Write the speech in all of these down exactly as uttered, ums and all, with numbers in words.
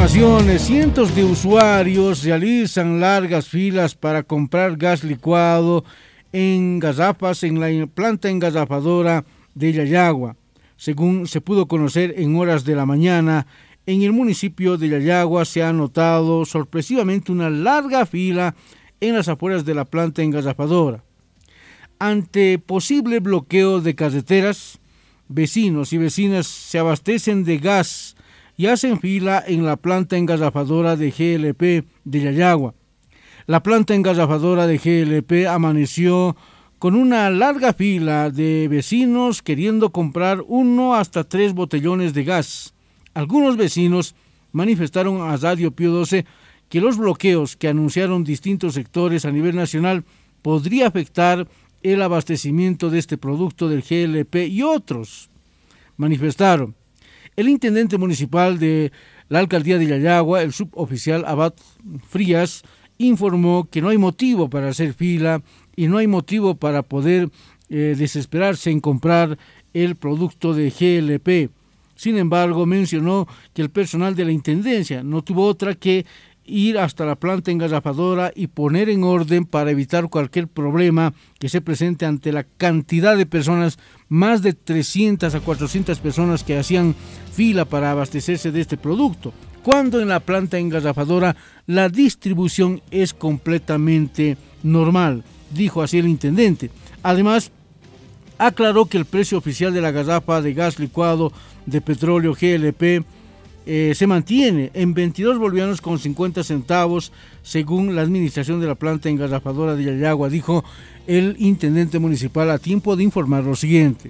informaciones. Cientos de usuarios realizan largas filas para comprar gas licuado en Gazapas, en la planta engasafadora de Yayagua. Según se pudo conocer en horas de la mañana, en el municipio de Yayagua se ha notado sorpresivamente una larga fila en las afueras de la planta engasafadora. Ante posible bloqueo de carreteras, vecinos y vecinas se abastecen de gas y hacen fila en la planta engasafadora de G L P de Yayagua. La planta engasafadora de G L P amaneció con una larga fila de vecinos queriendo comprar uno hasta tres botellones de gas. Algunos vecinos manifestaron a Radio Pío doce que los bloqueos que anunciaron distintos sectores a nivel nacional podría afectar el abastecimiento de este producto del G L P y otros. Manifestaron. El intendente municipal de la alcaldía de Yayagua, el suboficial Abad Frías, informó que no hay motivo para hacer fila y no hay motivo para poder eh, desesperarse en comprar el producto de G L P. Sin embargo, mencionó que el personal de la intendencia no tuvo otra que ir hasta la planta engasafadora y poner en orden para evitar cualquier problema que se presente ante la cantidad de personas, más de trescientas a cuatrocientas personas que hacían fila para abastecerse de este producto, cuando en la planta engasafadora la distribución es completamente normal, dijo así el intendente. Además, aclaró que el precio oficial de la garrafa de gas licuado de petróleo G L P Eh, se mantiene en veintidós bolivianos con cincuenta centavos según la administración de la planta engarrafadora de Yayagua, dijo el intendente municipal a tiempo de informar lo siguiente.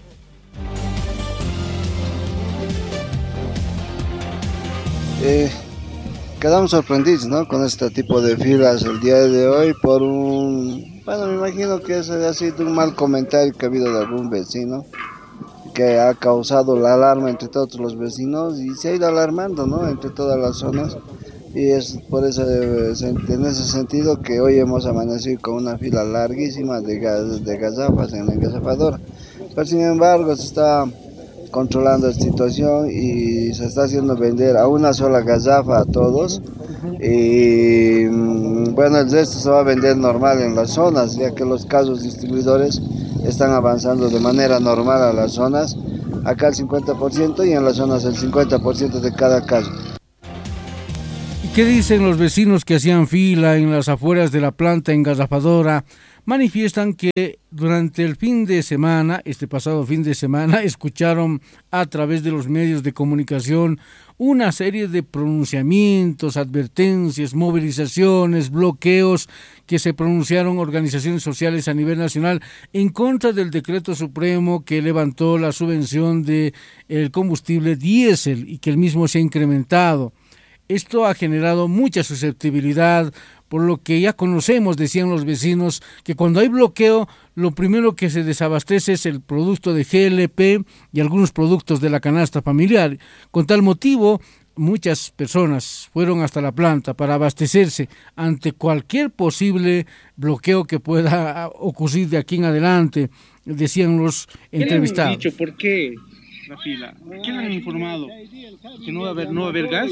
Eh, quedamos sorprendidos, ¿no?, con este tipo de filas el día de hoy por un, bueno, me imagino que ese ha sido un mal comentario que ha habido de algún vecino que ha causado la alarma entre todos los vecinos y se ha ido alarmando, ¿no?, entre todas las zonas, y es por eso, en ese sentido, que hoy hemos amanecido con una fila larguísima de gas, de gazafas en la engasafadora. Pero sin embargo se está controlando esta situación y se está haciendo vender a una sola gazafa a todos, y bueno, el resto se va a vender normal en las zonas, ya que los casos distribuidores están avanzando de manera normal a las zonas, acá el cincuenta por ciento y en las zonas el cincuenta por ciento de cada caso. ¿Y qué dicen los vecinos que hacían fila en las afueras de la planta engasafadora? Manifiestan que durante el fin de semana, este pasado fin de semana, escucharon a través de los medios de comunicación una serie de pronunciamientos, advertencias, movilizaciones, bloqueos que se pronunciaron organizaciones sociales a nivel nacional en contra del decreto supremo que levantó la subvención del combustible diésel y que el mismo se ha incrementado. Esto ha generado mucha susceptibilidad, por lo que ya conocemos, decían los vecinos, que cuando hay bloqueo, lo primero que se desabastece es el producto de G L P y algunos productos de la canasta familiar. Con tal motivo, muchas personas fueron hasta la planta para abastecerse ante cualquier posible bloqueo que pueda ocurrir de aquí en adelante, decían los entrevistados. ¿Qué le han dicho? ¿Por qué la fila? ¿Qué le han informado? ¿Que no va a haber, no va a haber gas?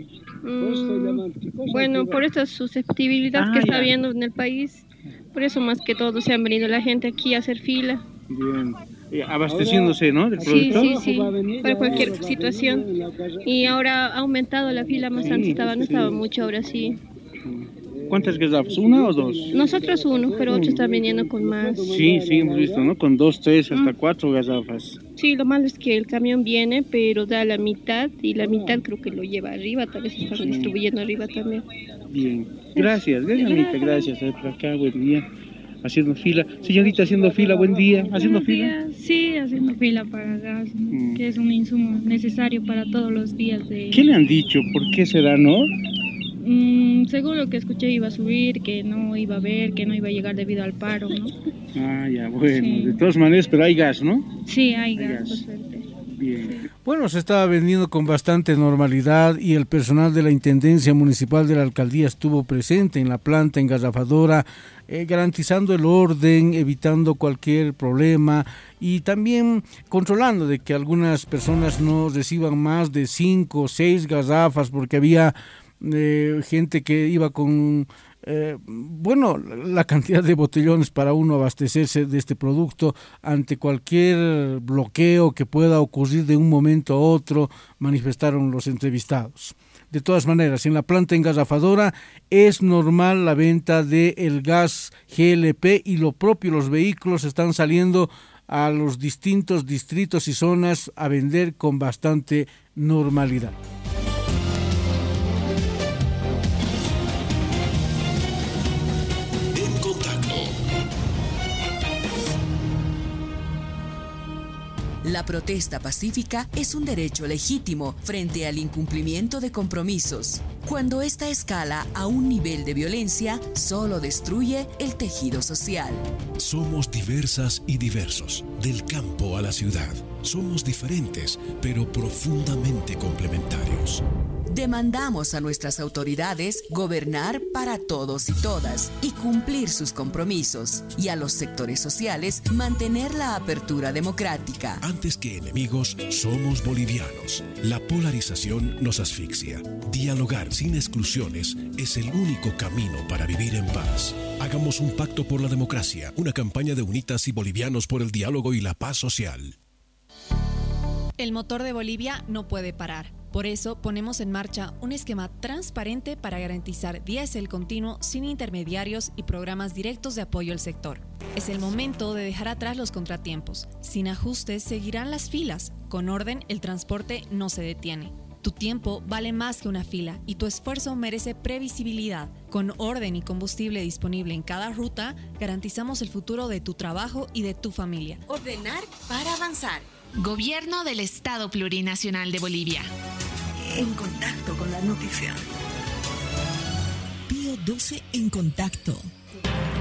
Mm, bueno, por esta susceptibilidad ah, que está ya. habiendo en el país, por eso más que todo se han venido la gente aquí a hacer fila. Bien. Eh, abasteciéndose, ¿no?, del producto. Sí, sí, sí, para cualquier situación. Y ahora ha aumentado la fila, más antes estaba, no estaba mucho, ahora sí. ¿Cuántas gazafas? ¿Una o dos? Nosotros uno, pero otros están viniendo con más. Sí, sí, hemos visto, ¿no? Con dos, tres, hasta cuatro gazafas. Sí, lo malo es que el camión viene, pero da la mitad, y la mitad creo que lo lleva arriba, tal vez están distribuyendo arriba también. Bien, gracias, gracias, gracias. Eh, por acá, buen día. Haciendo fila. Señorita, haciendo fila, buen día. ¿Haciendo fila? Sí, haciendo fila para gas, mm. que es un insumo necesario para todos los días. De... ¿Qué le han dicho? ¿Por qué será, no? Mm, según lo que escuché, iba a subir, que no iba a haber, que no iba a llegar debido al paro, ¿no? Ah, ya, bueno. Sí. De todas maneras, pero hay gas, ¿no? Sí, hay, hay gas, gas, por suerte. Bien. Sí. Bueno, se estaba vendiendo con bastante normalidad y el personal de la Intendencia Municipal de la Alcaldía estuvo presente en la planta engarrafadora, eh, garantizando el orden, evitando cualquier problema y también controlando de que algunas personas no reciban más de cinco o seis garrafas, porque había eh, gente que iba con... Eh, bueno, la cantidad de botellones para uno abastecerse de este producto ante cualquier bloqueo que pueda ocurrir de un momento a otro, manifestaron los entrevistados. De todas maneras, en la planta engarrafadora es normal la venta del gas G L P y lo propio, los vehículos están saliendo a los distintos distritos y zonas a vender con bastante normalidad. La protesta pacífica es un derecho legítimo frente al incumplimiento de compromisos. Cuando esta escala a un nivel de violencia, solo destruye el tejido social. Somos diversas y diversos, del campo a la ciudad. Somos diferentes, pero profundamente complementarios. Demandamos a nuestras autoridades gobernar para todos y todas y cumplir sus compromisos, y a los sectores sociales mantener la apertura democrática. Antes que enemigos, somos bolivianos. La polarización nos asfixia. Dialogar sin exclusiones es el único camino para vivir en paz. Hagamos un pacto por la democracia, una campaña de UNITAS y bolivianos por el diálogo y la paz social. El motor de Bolivia no puede parar. Por eso ponemos en marcha un esquema transparente para garantizar diésel continuo sin intermediarios y programas directos de apoyo al sector. Es el momento de dejar atrás los contratiempos. Sin ajustes seguirán las filas. Con orden, el transporte no se detiene. Tu tiempo vale más que una fila y tu esfuerzo merece previsibilidad. Con orden y combustible disponible en cada ruta, garantizamos el futuro de tu trabajo y de tu familia. Ordenar para avanzar. Gobierno del Estado Plurinacional de Bolivia. En contacto con la noticia. Pío doce en contacto.